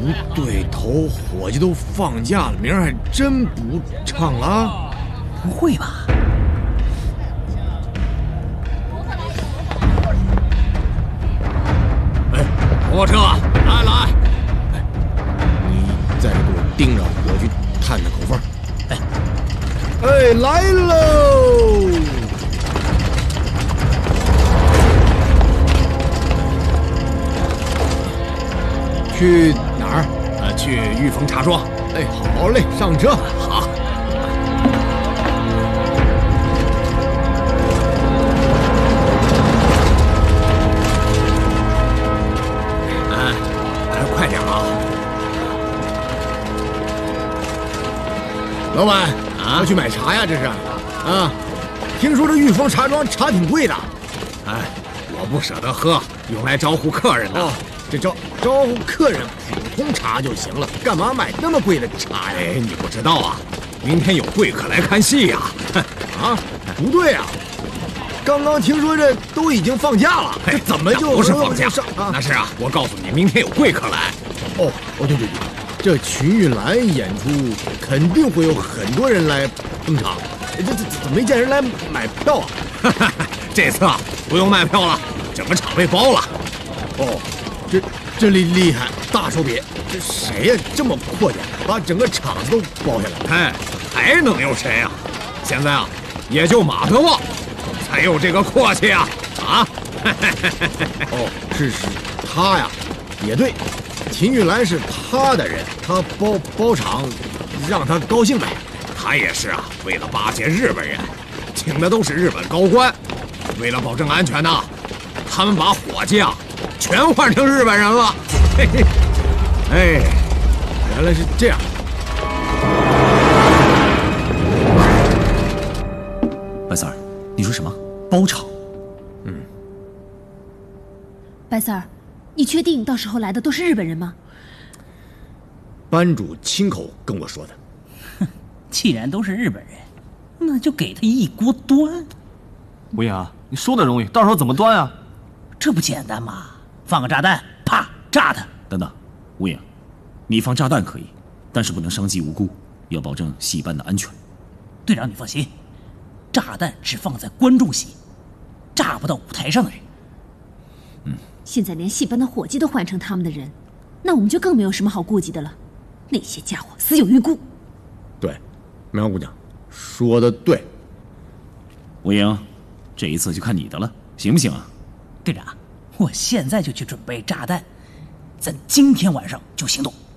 不对头，伙计都放假了，明儿还真不唱了？ 不会吧？ 哎，火车，来！哎，你在这给我盯着，我去探探口风。哎，来喽！去哪儿？ 去玉峰茶庄。 哎，好嘞，上车。 好。快点啊！ 老板啊，要去买茶呀？这是啊？听说这玉峰茶庄茶挺贵的。 哎，我不舍得喝，用来招呼客人的。 哦，这招呼客人，普通茶就行了，干嘛买那么贵的茶呀？ 哎，你不知道啊，明天有贵客来看戏呀。 啊，不对啊，刚刚听说这都已经放假了，这怎么就不是放假？那是啊，我告诉你，明天有贵客来。 哦，对，这秦玉兰演出肯定会有很多人来捧场，这怎么没见人来买票啊？ 这次啊不用卖票了，整个场被包了。 哦，这厉害，大手笔！这谁呀？这么阔气，把整个场子都包下来？ 哎，还能有谁啊？现在啊，也就马德旺才有这个阔气啊！啊？ 哦，是他呀，也对。秦玉兰是他的人，他包场，让他高兴呗。 他也是啊，为了巴结日本人，请的都是日本高官。为了保证安全呢，他们把伙计啊全换成日本人了。嘿嘿， 哎，原来是这样。 白三儿，你说什么？包场？ 白三儿，你确定到时候来的都是日本人吗？ 班主亲口跟我说的。 哼，既然都是日本人，那就给他一锅端。 吴影，你说的容易，到时候怎么端啊？ 这不简单吗？放个炸弹，啪，炸他！ 等等，吴影，你放炸弹可以，但是不能伤及无辜，要保证戏班的安全。 队长，你放心，炸弹只放在观众席，炸不到舞台上的人。 现在连戏班的伙计都换成他们的人，那我们就更没有什么好顾忌的了。那些家伙死有余辜。 对，苗姑娘说的对。 吴影，这一次就看你的了，行不行啊？ 队长，我现在就去准备炸弹，咱今天晚上就行动。